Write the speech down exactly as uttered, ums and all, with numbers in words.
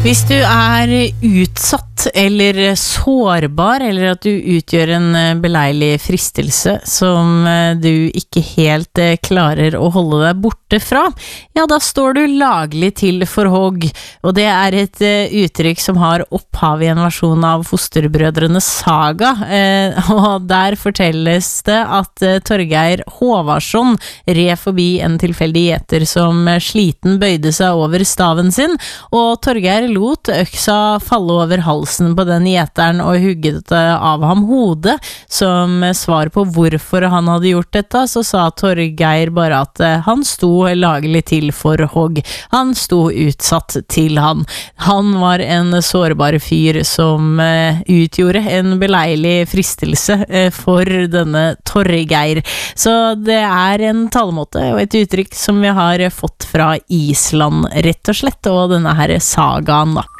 Hvis du er utsatt eller sårbar, eller at du utgjør en beleilig fristelse som du ikke helt klarer å holde deg borte fra, ja, da står du laglig til for hogg. Og det er et uttrykk som har opphav i en versjon av Fosterbrødrenes saga, og der fortelles det at Torgeir Håvarsson red forbi en tilfeldig gjeter som sliten bøyde seg over staven sin, og Torgeir lot øksa falle over halsen på den gjeteren og hugget av ham hodet. Som svar på hvorfor han hadde gjort dette, så sa Torgeir bare at han sto laglig til for hogg. Han sto utsatt til han. Han var en sårbar fyr som utgjorde en beleilig fristelse for denne Torgeir. Så det er en talemåte og et uttrykk som vi har fått fra Island, rett og slett, og denne her sagaen da.